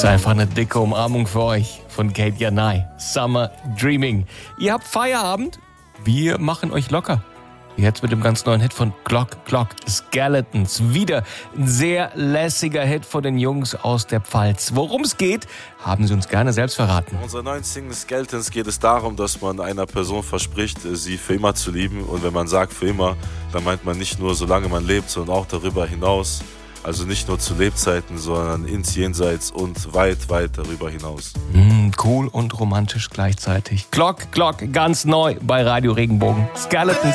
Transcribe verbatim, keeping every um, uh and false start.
ist einfach eine dicke Umarmung für euch von Kate Janai. Summer Dreaming. Ihr habt Feierabend? Wir machen euch locker. Jetzt mit dem ganz neuen Hit von Glock Glock, Skeletons. Wieder ein sehr lässiger Hit von den Jungs aus der Pfalz. Worum es geht, haben sie uns gerne selbst verraten. In unserer neuen Single Skeletons geht es darum, dass man einer Person verspricht, sie für immer zu lieben. Und wenn man sagt für immer, dann meint man nicht nur, solange man lebt, sondern auch darüber hinaus. Also nicht nur zu Lebzeiten, sondern ins Jenseits und weit, weit darüber hinaus. Mm, cool und romantisch gleichzeitig. Glock Glock, ganz neu bei Radio Regenbogen. Skeletons.